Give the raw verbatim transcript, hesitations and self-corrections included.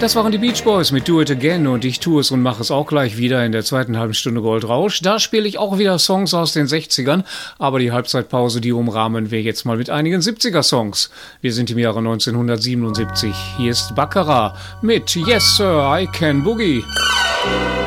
Das waren die Beach Boys mit Do It Again und ich tue es und mache es auch gleich wieder in der zweiten halben Stunde Goldrausch. Da spiele ich auch wieder Songs aus den sechzigern, aber die Halbzeitpause, die umrahmen wir jetzt mal mit einigen siebziger-Songs. Wir sind im Jahre neunzehnhundertsiebenundsiebzig. Hier ist Baccarat mit Yes Sir, I Can Boogie.